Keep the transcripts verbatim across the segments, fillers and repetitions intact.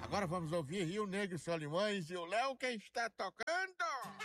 Agora vamos ouvir Rio Negro Solimões e o Léo quem está tocando.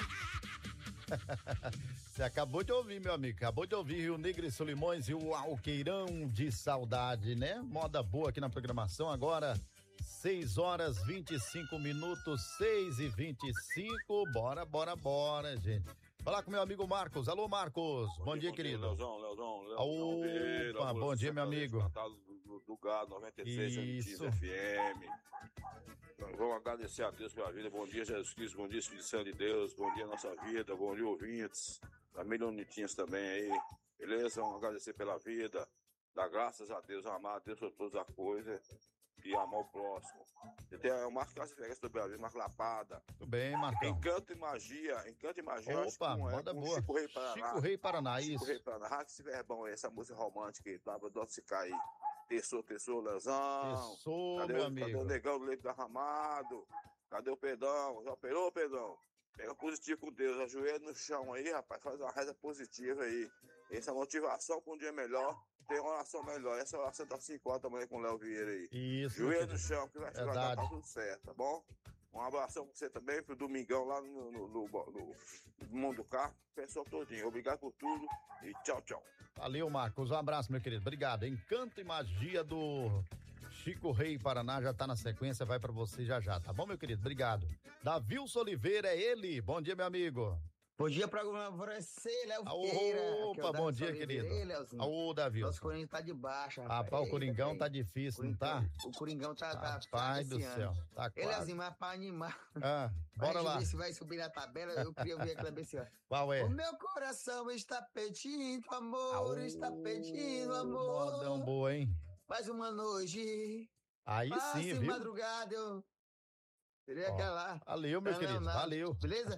Você acabou de ouvir, meu amigo, acabou de ouvir Rio Negro e Solimões e o Alqueirão de Saudade, né? Moda boa aqui na programação agora, seis horas vinte e cinco minutos, seis e vinte e cinco, bora, bora, bora, gente. Falar com meu amigo Marcos. Alô, Marcos. Bom, bom dia, dia, bom querido. Dia, Leozão, Leozão, Leozão. Opa, Vieira, bom dia, meu amigo. Do, do, do Gado noventa e seis, F M. Então, vamos agradecer a Deus pela vida. Bom dia, Jesus Cristo. Bom dia, Espírito Santo de Deus. Bom dia, nossa vida. Bom dia, ouvintes. Família Unitinhas também aí. Beleza? Vamos agradecer pela vida. Dar graças a Deus, amar a Deus por todas as coisas. E amar o próximo. Tem o Marcos Cássio Ferreira do Brasil, Marco Lapada. Tudo bem, Marcão. Encanto e Magia, Encanto e Magia. Opa, moda é, boa. Chico Rei Paraná. Chico Rei Paraná, isso. Chico Rei Paraná. Ah, que se verbão aí, essa música romântica aí, tava do se cair. Terçou, terçou, Leozão. Terçou, cadê meu o, amigo. Cadê o negão do leite derramado? Cadê o Pedrão? Já operou, Pedrão? Pega positivo com Deus, ajoelha no chão aí, rapaz, faz uma reza positiva aí. Essa motivação para um dia melhor, tem uma oração melhor. Essa oração tá cinco horas da manhã com o Léo Vieira aí. Isso. Joelho no chão, que vai chegar, tá tudo certo, tá bom? Um abração pra você também, pro Domingão lá no, no, no, no, no Mundo do Carro, pessoal todinho. Obrigado por tudo e tchau, tchau. Valeu, Marcos. Um abraço, meu querido. Obrigado. Encanto e Magia do Chico Rei Paraná já tá na sequência, vai pra você já já, tá bom, meu querido? Obrigado. Davilson Oliveira, é ele. Bom dia, meu amigo. Bom dia pra você, Léo Vieira. Opa, bom dia, querido. Ô, Davi. Nosso Coringão tá de baixa, rapaz. Rapaz, o Coringão tá difícil, não tá? O Coringão tá... tá Pai do céu, tá quase. Leozinho, mas pra animar. Ah, bora lá. Se vai subir na tabela, eu queria ver aquela vez assim, ó. Qual é? O meu coração está pedindo amor, ah, está pedindo amor. Modão boa, hein? Mais uma noite. Aí sim, viu? madrugada eu... Seria aquela lá. Valeu, meu não, querido, não, valeu. Beleza?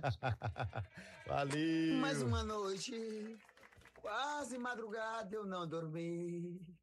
Valeu. Mais uma noite, quase madrugada eu não dormi.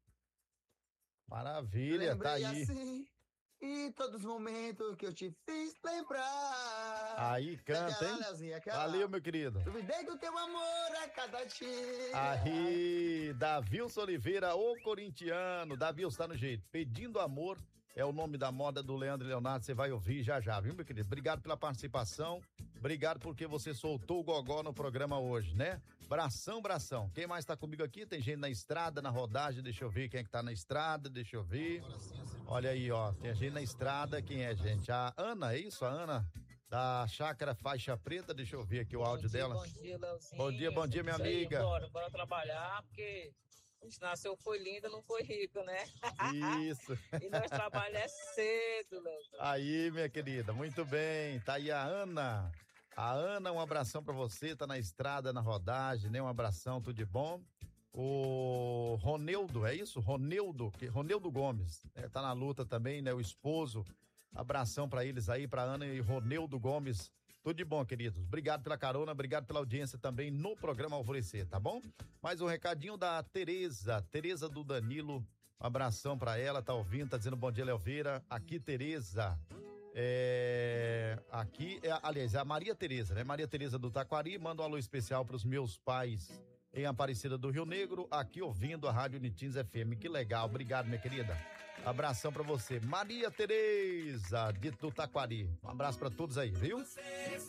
Maravilha, Lembrei tá aí. Assim, e todos os momentos que eu te fiz lembrar. Aí canta, hein? Leozinho, valeu, meu querido. Duvidei do teu amor a cada dia. Aí, Davilson Oliveira, o corintiano. Davilson, tá no jeito. Pedindo amor. É o nome da moda do Leandro e Leonardo, você vai ouvir já já, viu, meu querido? Obrigado pela participação, obrigado porque você soltou o gogó no programa hoje, né? Bração, bração. Quem mais tá comigo aqui? Tem gente na estrada, na rodagem, deixa eu ver quem é que tá na estrada, deixa eu ver. Olha aí, ó, tem gente na estrada, quem é, gente? A Ana, é isso? A Ana da Chácara Faixa Preta, deixa eu ver aqui o áudio bom dia, dela. Bom dia, Leozinho. Bom dia, bom dia, minha aí, amiga. Bora, bora trabalhar, porque... A gente nasceu, foi lindo, não foi rico, né? Isso. E nós trabalhamos cedo, Léo. Aí, minha querida, muito bem. Tá aí a Ana. A Ana, um abração pra você, tá na estrada, na rodagem, né? Um abração, tudo de bom. O Roneudo, é isso? Roneudo, que, Roneudo Gomes, né? Tá na luta também, né? O esposo. Abração pra eles aí, pra Ana e Roneudo Gomes. Tudo de bom, queridos. Obrigado pela carona, obrigado pela audiência também no programa Alvorecer, tá bom? Mais um recadinho da Tereza, Tereza do Danilo. Um abração pra ela, tá ouvindo, tá dizendo bom dia, Leoveira. Aqui, Tereza. É... Aqui, é, aliás, é a Maria Tereza, né? Maria Tereza do Taquari, manda um alô especial pros meus pais em Aparecida do Rio Negro, aqui ouvindo a Rádio Unitins F M. Que legal, obrigado, minha querida. Abração pra você, Maria Tereza de Tutaquari. Um abraço pra todos aí, viu?